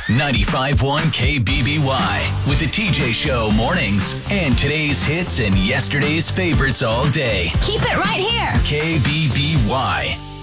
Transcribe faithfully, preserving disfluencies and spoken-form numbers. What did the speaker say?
ninety-five point one K B B Y with the T J Show mornings and today's hits and yesterday's favorites all day. Keep it right here. K B B Y.